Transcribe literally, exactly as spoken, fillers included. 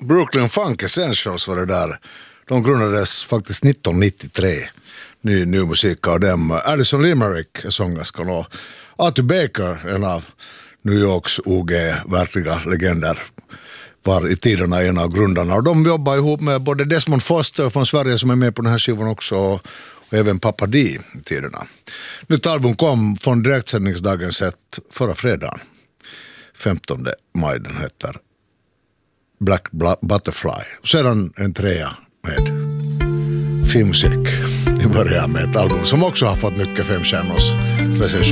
Brooklyn Funk Essentials var det där. De grundades faktiskt nittonhundranittiotre. Ny, ny musik av dem. Addison Limerick är sångerskan och Arthur Baker, en av New Yorks O G verkliga legender, var i tiderna en av grundarna. Och de jobbar ihop med både Desmond Foster från Sverige som är med på den här skivan också och, och även Papa D i tiderna. Nytt album kom från direktsändningsdagen sett förra fredagen. femtonde maj, den heter Black Butterfly. Sedan en trea med filmmusik. Vi börjar med ett album som också har fått mycket femstjärnors recension.